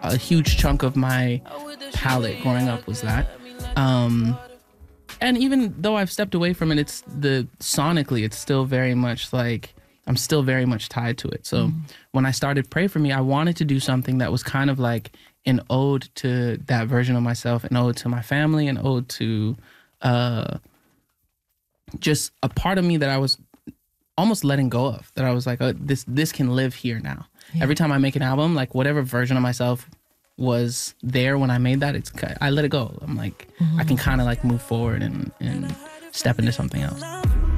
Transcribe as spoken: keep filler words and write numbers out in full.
a huge chunk of my palette growing up was that. Um, and even though I've stepped away from it, it's the sonically, it's still very much like, I'm still very much tied to it. So mm. when I started Pray For Me, I wanted to do something that was kind of like an ode to that version of myself, an ode to my family, an ode to uh, just a part of me that I was almost letting go of, that I was like, oh, this this can live here now. Yeah. Every time I make an album, like whatever version of myself was there when I made that, it's I let it go. I'm like, mm-hmm. I can kind of like move forward and, and step into something else.